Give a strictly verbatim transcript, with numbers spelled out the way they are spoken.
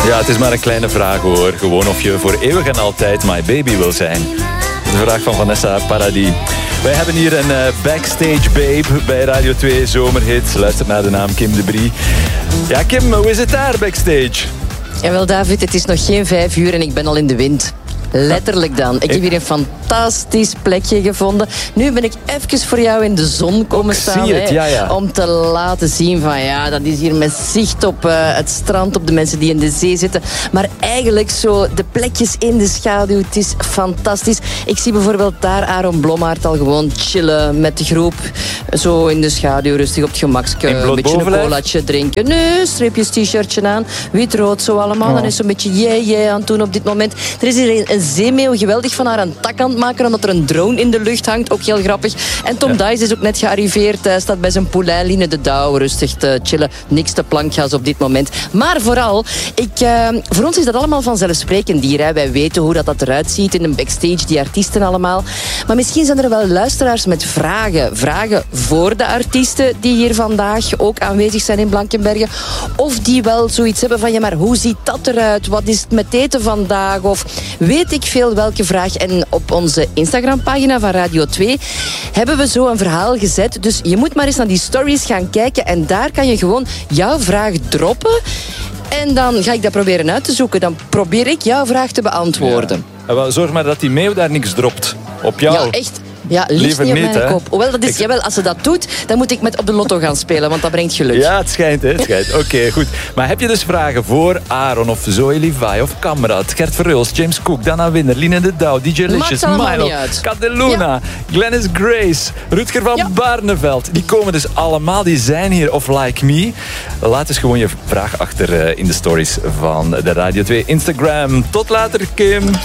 Ja, het is maar een kleine vraag hoor. Gewoon of je voor eeuwig en altijd my baby wil zijn. De vraag van Vanessa Paradis. Wij hebben hier een uh, backstage babe bij Radio twee Zomerhit. Luister naar de naam Kim de Brie. Ja, Kim, hoe is het daar backstage? Jawel, David, het is nog geen vijf uur en ik ben al in de wind. Letterlijk dan. Ik heb hier een fantastisch plekje gevonden. Nu ben ik even voor jou in de zon komen Ook staan. zie het, hè, ja, ja. Om te laten zien van ja, dat is hier met zicht op uh, het strand, op de mensen die in de zee zitten. Maar eigenlijk zo de plekjes in de schaduw, het is fantastisch. Ik zie bijvoorbeeld daar Aaron Blommaert al gewoon chillen met de groep. Zo in de schaduw, rustig op het gemakske. Een beetje een colaatje drinken. Nee, streepjes t-shirtje aan. Wit-rood zo allemaal. Oh. Dan is zo'n beetje yeah, yeah aan het doen op dit moment. Er is hier een zeemeeuw geweldig van haar een tak aan het maken, omdat er een drone in de lucht hangt. Ook heel grappig. En Tom ja. Dice is ook net gearriveerd. Hij staat bij zijn poulain Line de Douw rustig te chillen. Niks te plankgas op dit moment. Maar vooral, ik, uh, voor ons is dat allemaal vanzelfsprekend hier. Hè. Wij weten hoe dat, dat eruit ziet in een backstage, die artiesten allemaal. Maar misschien zijn er wel luisteraars met vragen. Vragen voor de artiesten die hier vandaag ook aanwezig zijn in Blankenberge. Of die wel zoiets hebben van, ja, maar hoe ziet dat eruit? Wat is het met eten vandaag? Of weet ik veel welke vraag. En op onze Instagram-pagina van Radio twee hebben we zo een verhaal gezet. Dus je moet maar eens naar die stories gaan kijken. En daar kan je gewoon jouw vraag droppen. En dan ga ik dat proberen uit te zoeken. Dan probeer ik jouw vraag te beantwoorden. Ja. Zorg maar dat die meeuw daar niks dropt. Op jou. Ja, echt. Ja, liefst niet op mijn hè? kop. Hoewel, dat is, ik... jawel, als ze dat doet, dan moet ik met op de lotto gaan spelen, want dat brengt geluk. Ja, het schijnt, hè. Het schijnt. Oké, okay, goed. Maar heb je dus vragen voor Aaron of Zoe Levi of Kamrad, Gert Verhulst, James Cook, Dana Winner, Line de Douw, D J Licious, Milo, Kat de Luna, ja. Glennis Grace, Rutger van ja. Barneveld. Die komen dus allemaal, die zijn hier of like me. Laat dus gewoon je vraag achter uh, in de stories van de Radio twee Instagram. Tot later, Kim.